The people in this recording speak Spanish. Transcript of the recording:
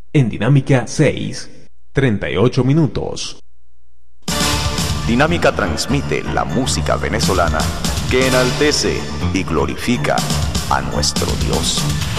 En Dinámica 6, 38 minutos. Dinámica transmite la música venezolana que enaltece y glorifica a nuestro Dios.